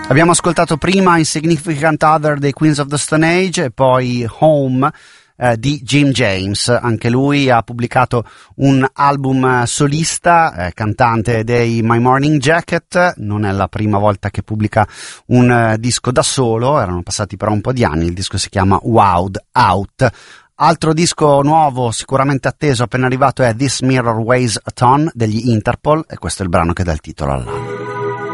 Abbiamo ascoltato prima Insignificant Other dei Queens of the Stone Age e poi Home di Jim James. Anche lui ha pubblicato un album solista, cantante dei My Morning Jacket. Non è la prima volta che pubblica un disco da solo, erano passati però un po' di anni. Il disco si chiama Wowed Out. Altro disco nuovo, sicuramente atteso, appena arrivato, è This Mirror Weighs a Ton degli Interpol, e questo è il brano che dà il titolo all'album.